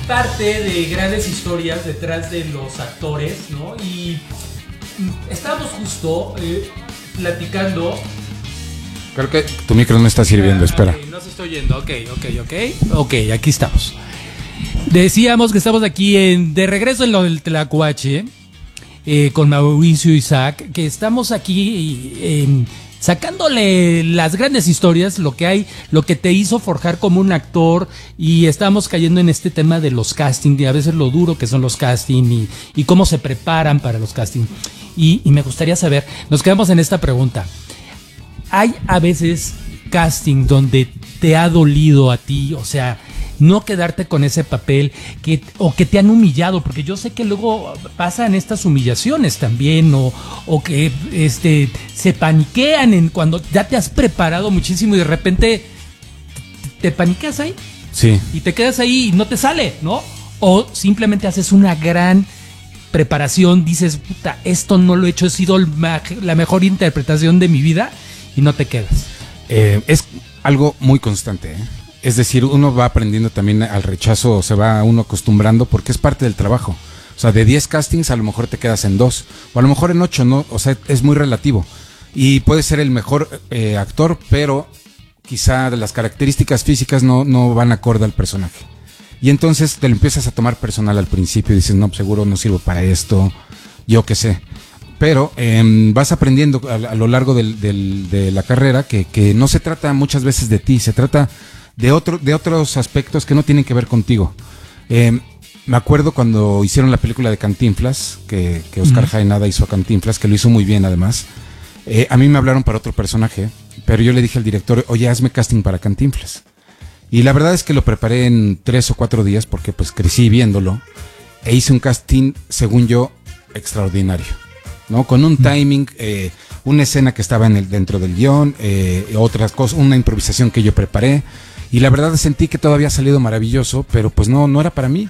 parte de grandes historias detrás de los actores, ¿no? Y estábamos justo platicando. Creo que tu micro no está sirviendo, espera. Okay, no se está oyendo, ok, aquí estamos. Decíamos que estamos aquí de regreso en lo del Tlacuache, con Mauricio Isaac, que estamos aquí sacándole las grandes historias, lo que te hizo forjar como un actor, y estamos cayendo en este tema de los castings, y a veces lo duro que son los castings y cómo se preparan para los castings. Y me gustaría saber, nos quedamos en esta pregunta. ¿Hay a veces casting donde te ha dolido a ti? O sea, no quedarte con ese papel o que te han humillado, porque yo sé que luego pasan estas humillaciones también, o que se paniquean cuando ya te has preparado muchísimo y de repente te paniqueas ahí. Sí. Y te quedas ahí y no te sale, ¿no? O simplemente haces una gran preparación, dices, puta, esto no lo he hecho, he sido la mejor interpretación de mi vida, y no te quedas. Es algo muy constante, ¿eh? Es decir, uno va aprendiendo también al rechazo, se va uno acostumbrando porque es parte del trabajo. O sea, de 10 castings a lo mejor te quedas en 2, o a lo mejor en 8, ¿no? O sea, es muy relativo. Y puedes ser el mejor actor, pero quizá las características físicas no van acorde al personaje. Y entonces te lo empiezas a tomar personal al principio y dices, no, pues seguro no sirvo para esto, yo qué sé. Pero vas aprendiendo a lo largo de la carrera que no se trata muchas veces de ti, se trata de otros aspectos que no tienen que ver contigo. Me acuerdo cuando hicieron la película de Cantinflas, que Oscar Jaenada hizo a Cantinflas, que lo hizo muy bien además. A mí me hablaron para otro personaje, pero yo le dije al director, oye, hazme casting para Cantinflas. Y la verdad es que lo preparé en 3 o 4 días porque pues crecí viéndolo, e hice un casting, según yo, extraordinario, ¿no? Con un timing, una escena que estaba dentro del guión, otras cosas, una improvisación que yo preparé, y la verdad sentí que todo había salido maravilloso, pero pues no era para mí,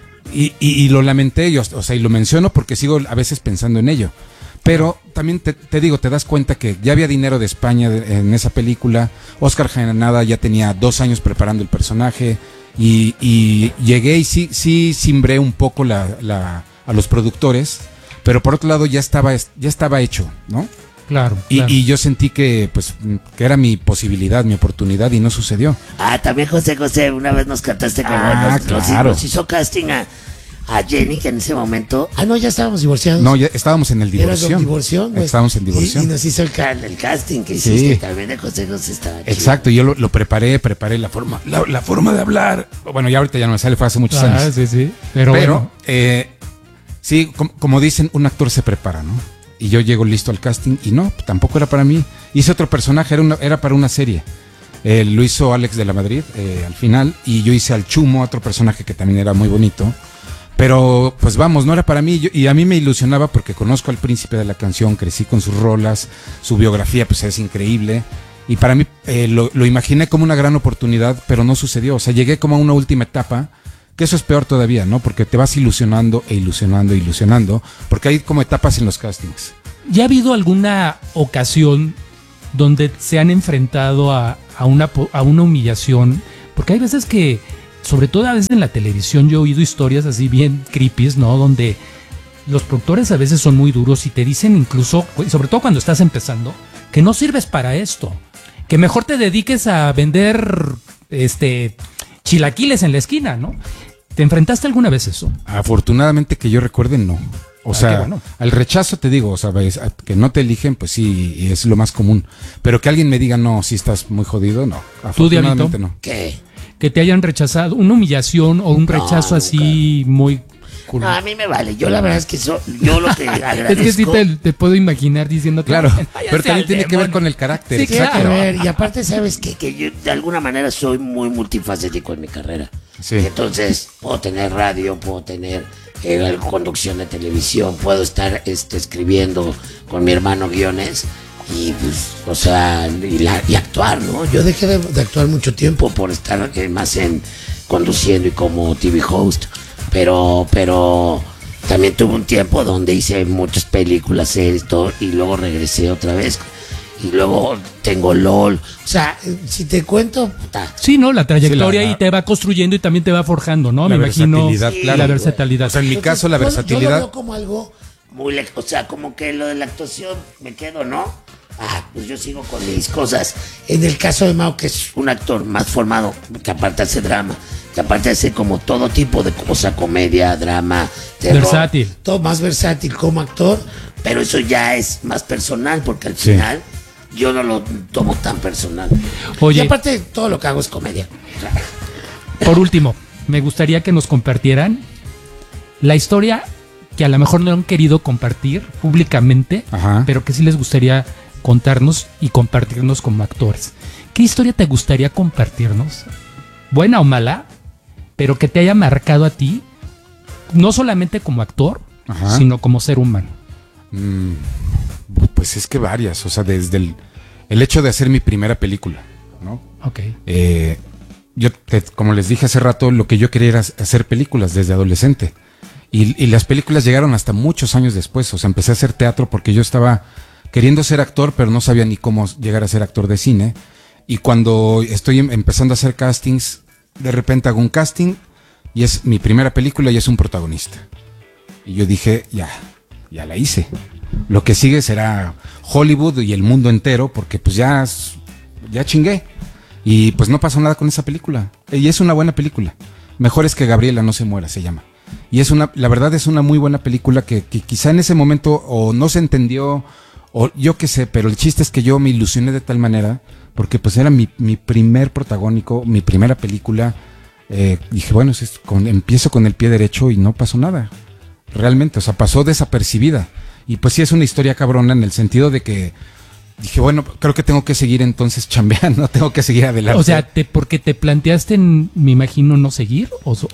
y lo lamenté, y lo menciono porque sigo a veces pensando en ello, pero también te digo, te das cuenta que ya había dinero de España en esa película. Oscar Jaenada ya tenía 2 años preparando el personaje, y llegué y sí cimbré un poco a los productores, pero por otro lado ya estaba hecho, ¿no? Claro. Y yo sentí que era mi posibilidad, mi oportunidad, y no sucedió. También José, una vez nos cantaste como claro. nos hizo casting a Jenny, que en ese momento... no, ya estábamos divorciados. No, ya estábamos en el divorcio. Estábamos en divorcio. Y nos hizo el casting que hiciste también de José estaba chido. Exacto, yo lo preparé la forma de hablar. Bueno, ya ahorita ya no me sale, fue hace muchos años. Sí. Pero bueno. Sí, como dicen, un actor se prepara, ¿no? Y yo llego listo al casting y no, tampoco era para mí. Hice otro personaje, era para una serie. Lo hizo Alex de la Madrid al final, y yo hice al Chumo, otro personaje que también era muy bonito. Pero pues vamos, no era para mí, y a mí me ilusionaba porque conozco al príncipe de la canción, crecí con sus rolas, su biografía pues es increíble, y para mí lo imaginé como una gran oportunidad, pero no sucedió. O sea, llegué como a una última etapa, que eso es peor todavía, ¿no? Porque te vas ilusionando, porque hay como etapas en los castings. ¿Ya ha habido alguna ocasión donde se han enfrentado a una humillación? Porque hay veces que, sobre todo a veces en la televisión, yo he oído historias así bien creepy, ¿no? Donde los productores a veces son muy duros y te dicen incluso, sobre todo cuando estás empezando, que no sirves para esto, que mejor te dediques a vender chilaquiles en la esquina, ¿no? ¿Te enfrentaste alguna vez eso? Afortunadamente que yo recuerde, no. O sea, bueno, al rechazo te digo, o sea, que no te eligen, pues sí, es lo más común. Pero que alguien me diga, no, si estás muy jodido, no. Afortunadamente no. ¿Qué? Que te hayan rechazado, una humillación o un rechazo así muy... No, a mí me vale. Yo la verdad es que yo lo que agradezco... Es que sí te puedo imaginar diciendo... Claro, pero también tiene que ver con el carácter. Sí, exacto. A ver, y aparte, ¿sabes qué? Que yo de alguna manera soy muy multifacético en mi carrera. Sí. Entonces, puedo tener radio, puedo tener conducción de televisión, puedo estar escribiendo con mi hermano guiones y pues, o sea, y actuar, ¿no? Yo dejé de actuar mucho tiempo por estar más en conduciendo y como TV host, pero también tuve un tiempo donde hice muchas películas, series, todo, y luego regresé otra vez. y luego tengo LOL. O sea, si te cuento, puta. Sí, ¿no? La trayectoria y te va construyendo y también te va forjando, ¿no? La Me imagino. versatilidad, claro. La versatilidad. O sea, en mi caso, la Yo versatilidad. lo veo como algo muy o sea, como que lo de la actuación me quedo, ¿no? Pues yo sigo con mis cosas. En el caso de Mau, que es un actor más formado, que aparte hace drama, que aparte hace como todo tipo de cosa, comedia, drama, terror, versátil. todo más versátil como actor, pero eso ya es más personal, porque al final yo no lo tomo tan personal. Oye, y aparte todo lo que hago es comedia. Por último, me gustaría que nos compartieran la historia que a lo mejor no han querido compartir públicamente, pero que sí les gustaría contarnos y compartirnos como actores. ¿Qué historia te gustaría compartirnos? Buena o mala, pero que te haya marcado a ti, no solamente como actor, sino como ser humano. Pues es que varias, o sea, desde el hecho de hacer mi primera película, ¿no? Ok. Como les dije hace rato, lo que yo quería era hacer películas desde adolescente. Y las películas llegaron hasta muchos años después. O sea, empecé a hacer teatro porque yo estaba queriendo ser actor, pero no sabía ni cómo llegar a ser actor de cine. Y cuando estoy empezando a hacer castings, de repente hago un casting y es mi primera película y es un protagonista. Y yo dije, ya la hice. Lo que sigue será Hollywood y el mundo entero, porque pues ya chingué. Y pues no pasó nada con esa película. Y es una buena película. Mejor es que Gabriela no se muera, se llama. Y la verdad es una muy buena película que quizá en ese momento o no se entendió, o yo qué sé, pero el chiste es que yo me ilusioné de tal manera, porque pues era mi primer protagónico, mi primera película. Dije, bueno, empiezo con el pie derecho y no pasó nada. Realmente, o sea, pasó desapercibida. Y pues sí es una historia cabrona en el sentido de que dije, bueno, creo que tengo que seguir entonces chambeando, tengo que seguir adelante. O sea, porque te planteaste, me imagino, no seguir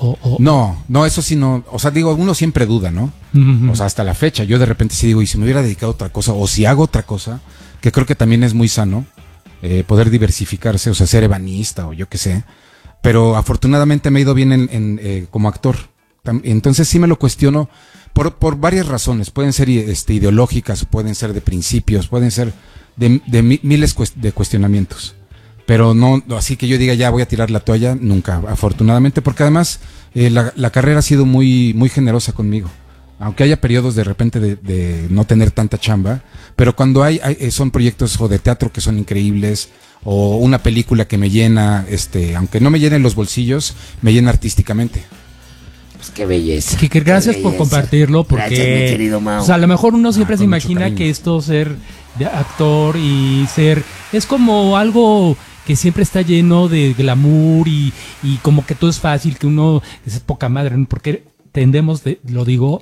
No, eso sí no. O sea, digo, uno siempre duda, ¿no? O sea, hasta la fecha, yo de repente sí digo, y si me hubiera dedicado a otra cosa, o si hago otra cosa, que creo que también es muy sano, poder diversificarse, o sea, ser ebanista o yo qué sé. Pero afortunadamente me ha ido bien como actor. Entonces sí me lo cuestiono por varias razones. Pueden ser ideológicas, pueden ser de principios, pueden ser de miles de cuestionamientos. Pero no, así que yo diga ya voy a tirar la toalla, nunca, afortunadamente, porque además la carrera ha sido muy, muy generosa conmigo. Aunque haya periodos de repente de no tener tanta chamba, pero cuando son proyectos o de teatro que son increíbles, o una película que me llena, aunque no me llene los bolsillos, me llena artísticamente. Pues qué belleza. Que gracias por compartirlo, porque gracias, mi querido Mau. O sea, a lo mejor uno siempre se imagina cariño. que esto ser de actor y es como algo que siempre está lleno de glamour y como que todo es fácil, que uno es poca madre, ¿no? Porque tendemos, lo digo,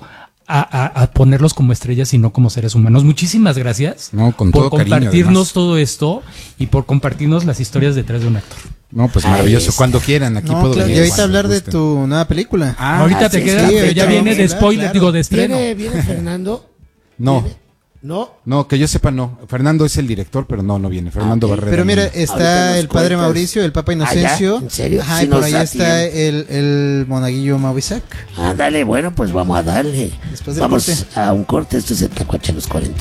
a ponerlos como estrellas y no como seres humanos. Muchísimas gracias con por todo compartirnos cariño, todo esto y por compartirnos las historias detrás de un actor. No, pues maravilloso. Cuando quieran, aquí puedo venir. Y ahorita hablar de tu nueva película. Ahorita te queda, pero ya viene de spoiler, digo, de estreno. ¿Viene Fernando? No. ¿No? No, que yo sepa no. Fernando es el director, pero no viene. Fernando Barrera. Pero mira, no. está el padre Mauricio, el Papa Inocencio. ¿En serio? Ajá, Sí, y por nos ahí da está tiempo. el monaguillo Mau Isaac. Ándale, bueno, pues vamos a darle. Después del Vamos corte. a un corte, esto es el Tlacuache a los 40.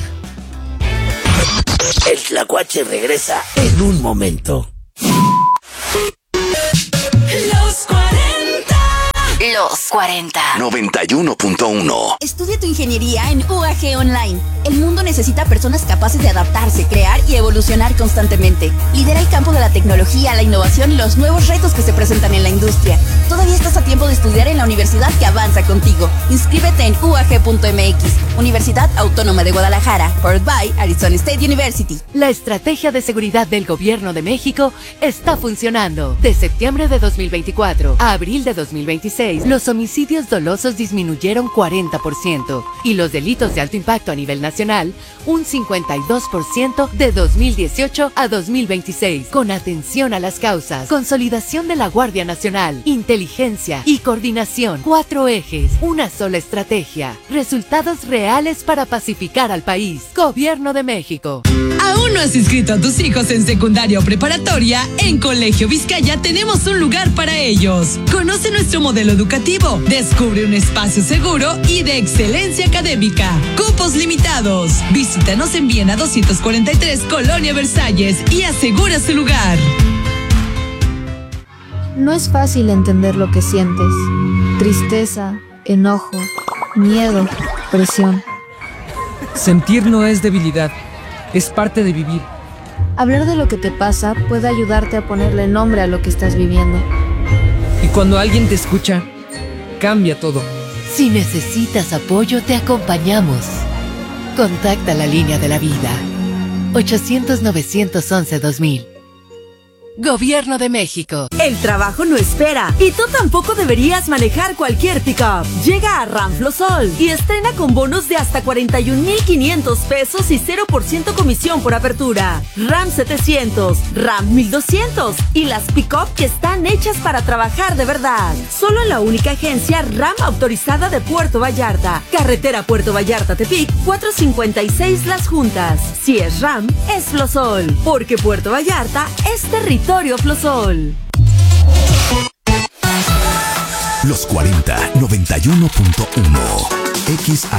El Tlacuache regresa en un momento. Los 40. 91.1. Estudia tu ingeniería en UAG Online. El mundo necesita personas capaces de adaptarse, crear y evolucionar constantemente. Lidera el campo de la tecnología, la innovación y los nuevos retos que se presentan en la industria. Todavía estás a tiempo de estudiar en la universidad que avanza contigo. Inscríbete en UAG.mx, Universidad Autónoma de Guadalajara, powered by Arizona State University. La estrategia de seguridad del Gobierno de México está funcionando. De septiembre de 2024 a abril de 2026, los homicidios dolosos disminuyeron 40% y los delitos de alto impacto a nivel nacional un 52% de 2018 a 2026. Con atención a las causas, consolidación de la Guardia Nacional, inteligencia y coordinación. 4 ejes, una sola estrategia. Resultados reales para pacificar al país. Gobierno de México. ¿Aún no has inscrito a tus hijos en secundaria o preparatoria? En Colegio Vizcaya tenemos un lugar para ellos. Conoce nuestro modelo educativo educativo. Descubre un espacio seguro y de excelencia académica. Cupos limitados. Visítanos en Viena 243, Colonia Versalles, y asegura su lugar. No es fácil entender lo que sientes. Tristeza, enojo, miedo, presión. Sentir no es debilidad, es parte de vivir. Hablar de lo que te pasa puede ayudarte a ponerle nombre a lo que estás viviendo. Y cuando alguien te escucha, cambia todo. Si necesitas apoyo, te acompañamos. Contacta la línea de la vida. 800-911-2000. Gobierno de México. El trabajo no espera y tú tampoco deberías manejar cualquier pick-up. Llega a RAM Flosol y estrena con bonos de hasta 41,500 pesos y 0% comisión por apertura. RAM 700, RAM 1200 y las pick-up que están hechas para trabajar de verdad. Solo en la única agencia RAM autorizada de Puerto Vallarta. Carretera Puerto Vallarta-Tepic, 456 Las Juntas. Si es RAM, es Flosol, porque Puerto Vallarta es territorio Flosol. Los 40 91.1 X